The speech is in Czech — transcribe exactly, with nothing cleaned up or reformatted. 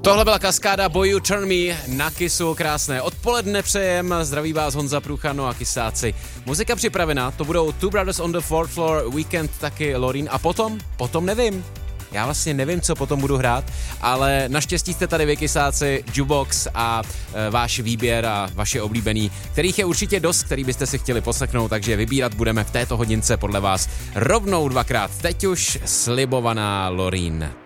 Tohle byla Kaskáda Boy You Turn Me na Kissu. Krásné odpoledne přejem, zdraví vás Honza Průchano a Kisáci. Muzika připravená, to budou Two Brothers on the Fourth Floor, Weekend, taky Loreen a potom, potom nevím. Já vlastně nevím, co potom budu hrát, ale naštěstí jste tady vy, Kisáci, Jukebox a e, váš výběr a vaše oblíbený, kterých je určitě dost, který byste si chtěli poslechnout, takže vybírat budeme v této hodince podle vás rovnou dvakrát. Teď už slibovaná Loreen.